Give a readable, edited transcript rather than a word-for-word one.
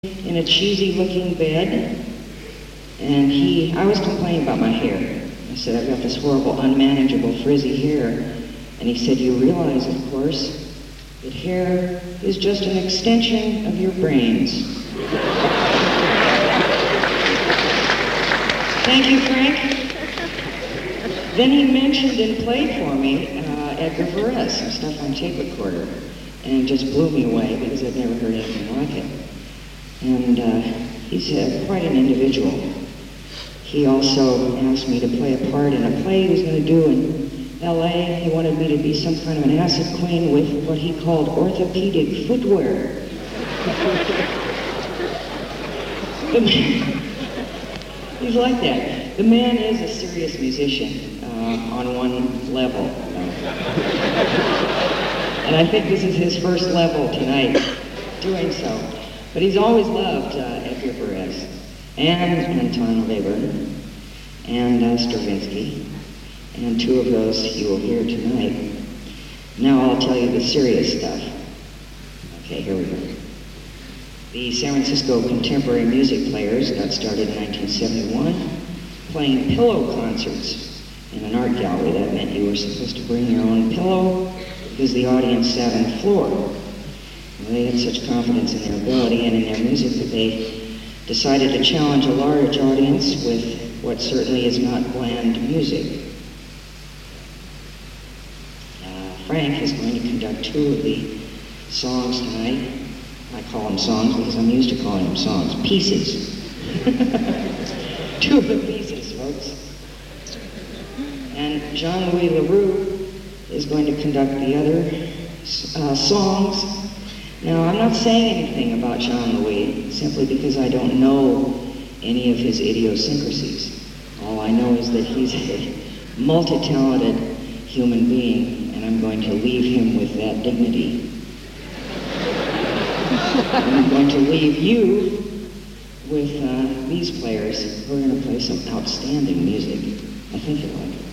in a cheesy-looking bed, and I was complaining about my hair. I said, I've got this horrible, unmanageable, frizzy hair. And he said, you realize, of course, that hair is just an extension of your brains. Thank you, Frank. Then he mentioned and played for me Edgar Varese, some stuff on tape recorder, and it just blew me away because I'd never heard anything like it. And he's quite an individual. He also asked me to play a part in a play he was going to do in L.A. He wanted me to be some kind of an acid queen with what he called orthopedic footwear. He's like that. The man is a serious musician on one level. And I think this is his first level tonight doing so. But he's always loved Edgar Varese and Anton Webern and Stravinsky, and two of those you will hear tonight. Now I'll tell you the serious stuff. Okay, here we go. The San Francisco Contemporary Music Players got started in 1971 playing pillow concerts in an art gallery. That meant you were supposed to bring your own pillow because the audience sat on the floor. They had such confidence in their ability and in their music that they decided to challenge a large audience with what certainly is not bland music. Frank is going to conduct two of the songs tonight. I call them songs because I'm used to calling them songs. Pieces. Two of the pieces, folks. And Jean-Louis LaRue is going to conduct the other songs. Now, I'm not saying anything about Jean-Louis simply because I don't know any of his idiosyncrasies. All I know is that he's a multi-talented human being, and I'm going to leave him with that dignity. I'm going to leave you with these players who are going to play some outstanding music. I think you'll like it.